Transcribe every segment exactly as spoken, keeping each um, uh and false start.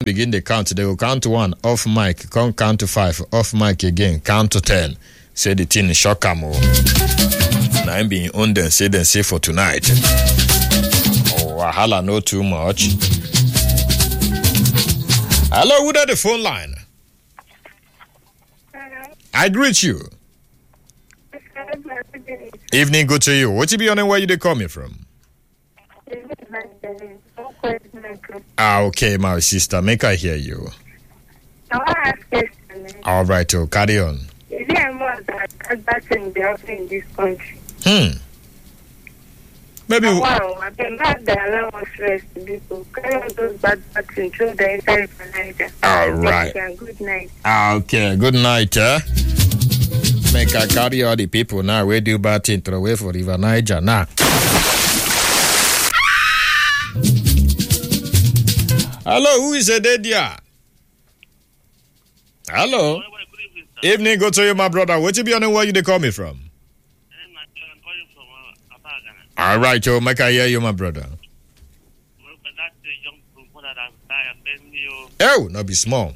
begin the count, they will count to one, off mic, come count to five, off mic again, count to ten. Say the thing is shock am. Now I'm being on them, say them say for tonight. Oh, wahala no too much. Hello, who at the phone line? Hello. I greet you. Evening, good to you. What you be on and where you they coming from? Ah, okay, my sister, make I hear you. All right, oh, carry on. Is there more that that's in the in this country? Hmm. Maybe. Oh, wow, I've been mad that allow us rest people. Carry on those bad bats through the inside of Niger. All right. Good night. Ah, okay, good night, eh? Make I carry all the people now. Where do bad thing throw away for River Niger now? Hello, who is a dead here? Hello. Evening, go to you, my brother. What you be on and where you they call me from? All right, yo, make I hear you, my brother. Oh, no be small.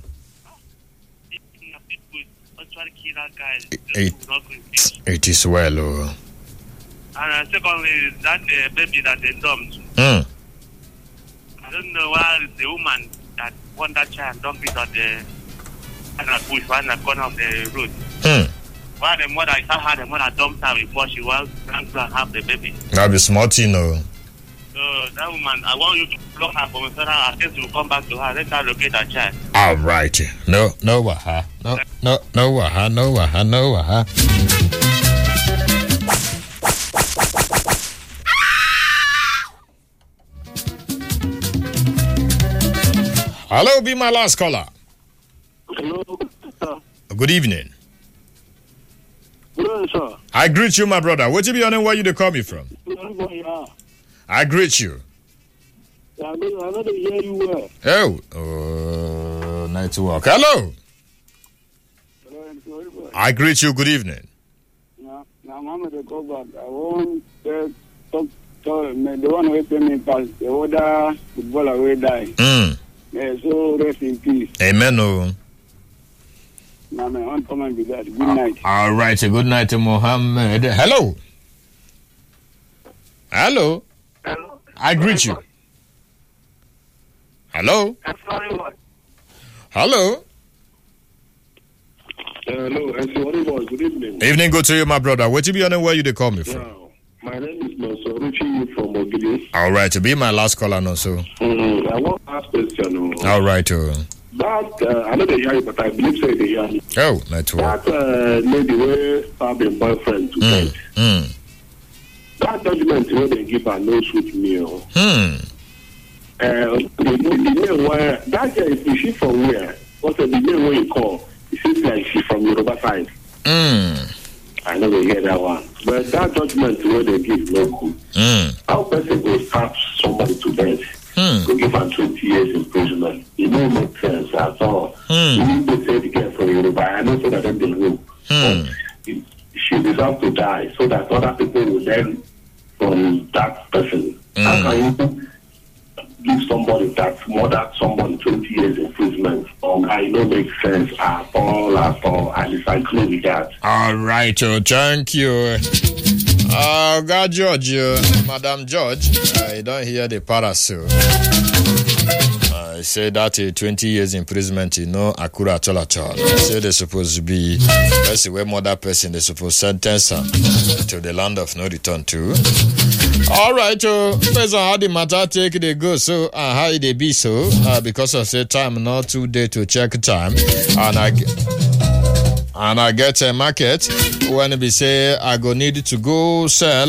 It, it is well, oh. And secondly, that uh, baby that they dumped. Mm. I don't know why the woman that won that child dumped it on the bush, one at the corner of the road. Mm. Why the mother, I saw her, the mother dumped her before she was trying to have the baby. That be smart, you know. So that woman, I want you to block her for me so that I guess you will come back to her. Let her locate her child. All right. No, no, waha. No, no, no, waha, no, waha, no, waha. Hello, be my last caller. Hello, sir. Good evening. Good evening, sir. I greet you, my brother. What you be on and where you they call me from? Yeah. I greet you. I know they hear you well. Oh, uh, night to work. Hello. Hello, I greet you. Good evening. Yeah, now, Mama, they go back. I want to talk to the one who pay me pass. The other footballer will die. Mm. Yeah, so rest in peace. Amen. Oh. Now, I want to come and be that. Good night. All right. Good night to Mohammed. Hello. Hello. Hello. I greet you. Hello. I'm sorry, what? Hello. Hello, and so what good evening. Evening, good to you, my brother. What you be on and where you they call me from? Wow. My name is Manso Ruchi from Mogili. All right. To be my last caller, no so. Mm, I want to ask a question. Uh, All right. Oh. That, uh, I know they hear you, but I believe say they hear me. Oh, night to work. That uh, lady where have a boyfriend to Mm. bed. Mm. That judgment where they give her no sweet meal. Hmm. Uh, the, the name where that girl is she from where? What's the name where you call? It seems like she's from Yoruba side. Mm. I never hear that one. But that judgment where they give no good. Mm. How person will start somebody to death? Hmm. To give her twenty years imprisonment. It don't make sense at all. Hmm. You need to say the girl from Yoruba. I know so that they will. Hmm. But she deserves to die so that other people will learn from that person. Mm. How can you give somebody that murdered somebody twenty years imprisonment? Or I know make sense at all, at all. I disagree with that. All right, oh, thank you. Uh, God, George, uh, Madam George, I don't hear the parasol. I say that uh, twenty years imprisonment is no accurate at all at all. I say they're supposed to be, that's the way mother person, they're supposed to sentence her to the land of no return to. All right, uh, based on how the matter take they go, so and how they be so, uh, because I say time not too day to check time, and I and I get a market when we say I go need to go sell.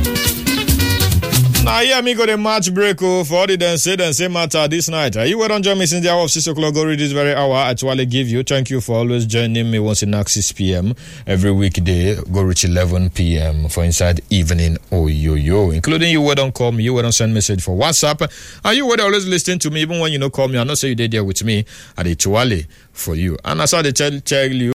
Now here me go the match break oh, for all the then say then say matter this night. You were on join me since the hour of six o'clock. Go read this very hour. I actually give you. Thank you for always joining me once in six p.m. every weekday. Go reach eleven p.m. for inside evening. Oh yo yo, including you who don't call me, you who don't send message for WhatsApp, and you who always listen to me even when you don't call me. I not say you did there with me. I actually for you. And as I tell tell you.